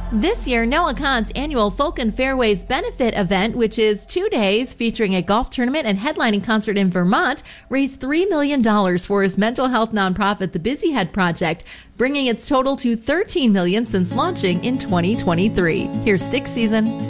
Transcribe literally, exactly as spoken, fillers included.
This year, Noah Kahan's annual Folk and Fairways benefit event, which is two days featuring a golf tournament and headlining concert in Vermont, raised three million dollars for his mental health nonprofit, the Busy Head Project, bringing its total to thirteen million dollars since launching in twenty twenty-three. Here's Stick Season.